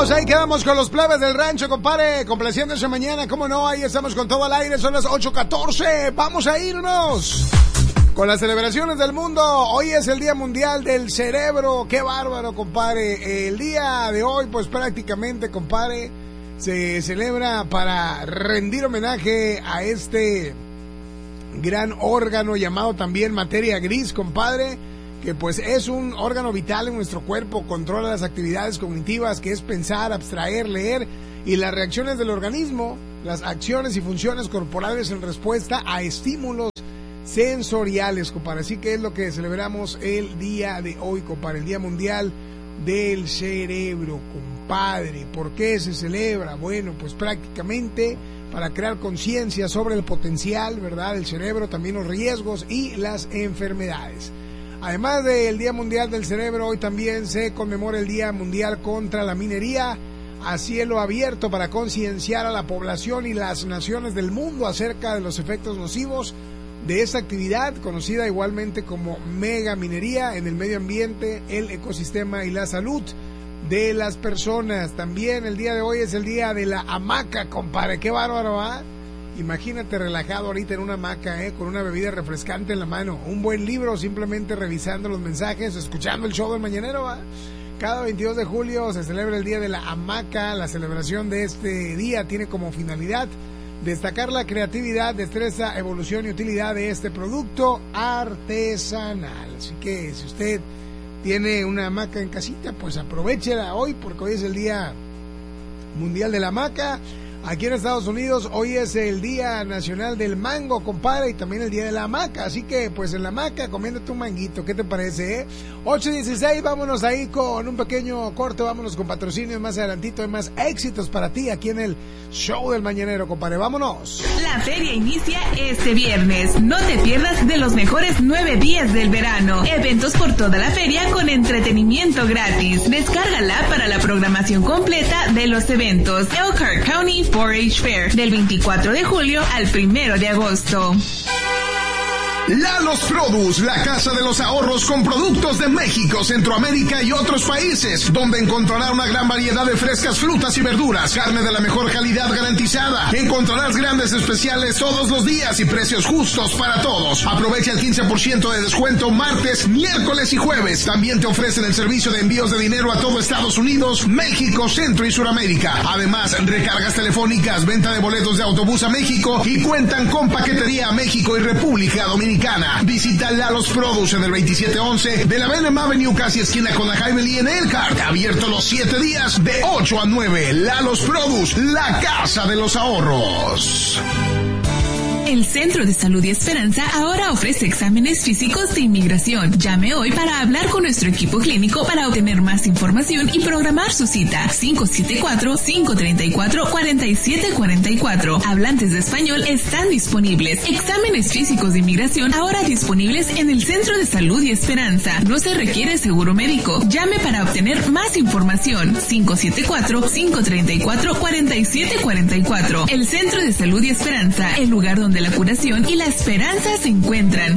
Ahí quedamos con los plebes del rancho, compadre, complaciéndose mañana, cómo no, ahí estamos con todo al aire, son las 8:14, vamos a irnos con las celebraciones del mundo. Hoy es el Día Mundial del Cerebro, qué bárbaro, compadre. El día de hoy, pues prácticamente, compadre, se celebra para rendir homenaje a este gran órgano llamado también materia gris, compadre, que pues es un órgano vital en nuestro cuerpo, controla las actividades cognitivas, que es pensar, abstraer, leer, y las reacciones del organismo, las acciones y funciones corporales en respuesta a estímulos sensoriales, compadre. Así que es lo que celebramos el día de hoy, compadre, el Día Mundial del Cerebro, compadre. ¿Por qué se celebra? Bueno, pues prácticamente para crear conciencia sobre el potencial, ¿verdad?, del cerebro, también los riesgos y las enfermedades. Además del Día Mundial del Cerebro, hoy también se conmemora el Día Mundial contra la Minería a cielo abierto para concienciar a la población y las naciones del mundo acerca de los efectos nocivos de esta actividad, conocida igualmente como megaminería, en el medio ambiente, el ecosistema y la salud de las personas. También el día de hoy es el día de la hamaca, compadre. Qué bárbaro, ¿ah? Imagínate relajado ahorita en una hamaca, con una bebida refrescante en la mano, un buen libro, simplemente revisando los mensajes, escuchando el show del mañanero, ¿va? Cada 22 de julio se celebra el Día de la Hamaca. La celebración de este día tiene como finalidad destacar la creatividad, destreza, evolución y utilidad de este producto artesanal. Así que si usted tiene una hamaca en casita, pues aprovéchela hoy, porque hoy es el Día Mundial de la Hamaca. Aquí en Estados Unidos hoy es el Día Nacional del Mango, compadre, y también el Día de la Hamaca. Así que, pues en la hamaca, comiéndote un manguito. ¿Qué te parece, 8:16, vámonos ahí con un pequeño corte. Vámonos con patrocinios más adelantito. Hay más éxitos para ti aquí en el show del mañanero, compadre. Vámonos. La feria inicia este viernes. No te pierdas de los mejores 9 días del verano. Eventos por toda la feria con entretenimiento gratis. Descárgala para la programación completa de los eventos. Elkhart County 4-H Fair, del 24 de julio al 1 de agosto. Lalos Produce, la casa de los ahorros con productos de México, Centroamérica y otros países, donde encontrará una gran variedad de frescas frutas y verduras, carne de la mejor calidad garantizada. Encontrarás grandes especiales todos los días y precios justos para todos. Aprovecha el 15% de descuento martes, miércoles y jueves. También te ofrecen el servicio de envíos de dinero a todo Estados Unidos, México, Centro y Suramérica. Además, recargas telefónicas, venta de boletos de autobús a México y cuentan con paquetería a México y República Dominicana. Visita Lalos Produce en el 2711 de la Benham Avenue, casi esquina con la Highway en Elkhart. Abierto los 7 días de 8 a 9. Lalos Produce, la casa de los ahorros. El Centro de Salud y Esperanza ahora ofrece exámenes físicos de inmigración. Llame hoy para hablar con nuestro equipo clínico para obtener más información y programar su cita. 574-534-4744. Hablantes de español están disponibles. Exámenes físicos de inmigración ahora disponibles en el Centro de Salud y Esperanza. No se requiere seguro médico. Llame para obtener más información. 574-534-4744. El Centro de Salud y Esperanza, el lugar donde la curación y la esperanza se encuentran.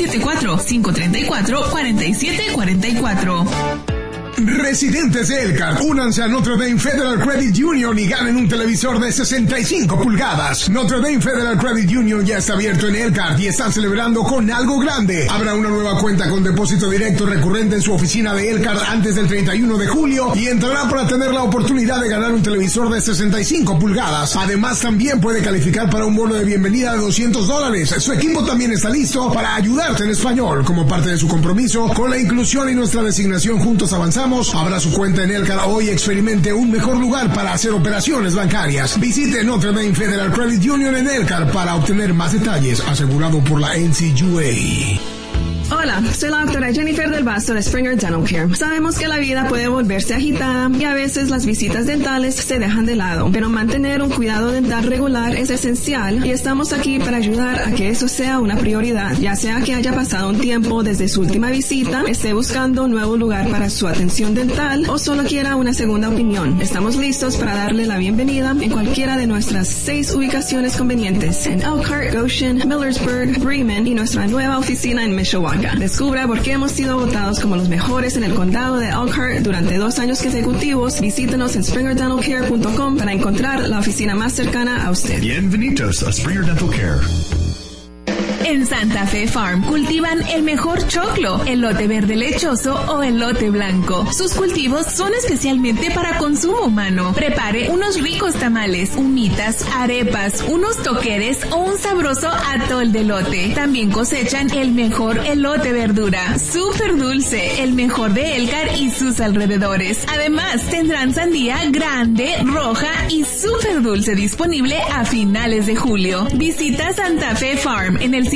574-534-4744. Residentes de Elkhart, únanse a Notre Dame Federal Credit Union y ganen un televisor de 65 pulgadas. Notre Dame Federal Credit Union ya está abierto en Elkhart y están celebrando con algo grande. Habrá una nueva cuenta con depósito directo recurrente en su oficina de Elkhart antes del 31 de julio y entrará para tener la oportunidad de ganar un televisor de 65 pulgadas. Además, también puede calificar para un bono de bienvenida de $200. Su equipo también está listo para ayudarte en español como parte de su compromiso con la inclusión y nuestra designación Juntos Avanzamos. Abra su cuenta en Elkhart hoy y experimente un mejor lugar para hacer operaciones bancarias. Visite Notre Dame Federal Credit Union en Elkhart para obtener más detalles, asegurado por la NCUA. Hola, soy la doctora Jennifer del Basto de Springer Dental Care. Sabemos que la vida puede volverse agitada y a veces las visitas dentales se dejan de lado, pero mantener un cuidado dental regular es esencial y estamos aquí para ayudar a que eso sea una prioridad, ya sea que haya pasado un tiempo desde su última visita, esté buscando un nuevo lugar para su atención dental o solo quiera una segunda opinión. Estamos listos para darle la bienvenida en cualquiera de nuestras 6 ubicaciones convenientes en Elkhart, Goshen, Millersburg, Bremen y nuestra nueva oficina en Mishawaka. marca. Descubra por qué hemos sido votados como los mejores en el condado de Elkhart durante 2 años consecutivos. Visítenos en springerdentalcare.com para encontrar la oficina más cercana a usted. Bienvenidos a Springer Dental Care. En Santa Fe Farm cultivan el mejor choclo, elote verde lechoso o elote blanco. Sus cultivos son especialmente para consumo humano. Prepare unos ricos tamales, humitas, arepas, unos toqueres o un sabroso atol de elote. También cosechan el mejor elote verdura, súper dulce, el mejor de Elkhart y sus alrededores. Además, tendrán sandía grande, roja y súper dulce disponible a finales de julio. Visita Santa Fe Farm en el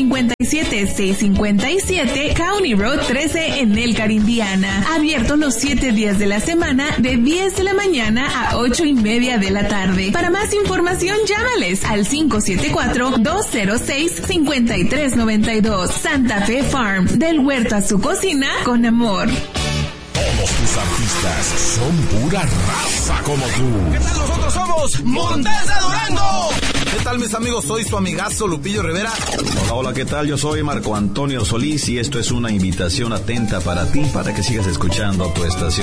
57657 County Road 13 en Elkhart, Indiana. Abierto los 7 días de la semana de 10 de la mañana a 8:30 de la tarde. Para más información, llámales al 574-206-5392. Santa Fe Farm, del huerto a su cocina con amor. Todos tus artistas son pura raza como tú. ¿Qué tal? Nosotros somos Montes de Durango. ¿Qué tal, mis amigos? Soy su amigazo Lupillo Rivera. Hola, ¿qué tal? Yo soy Marco Antonio Solís y esto es una invitación atenta para ti para que sigas escuchando tu estación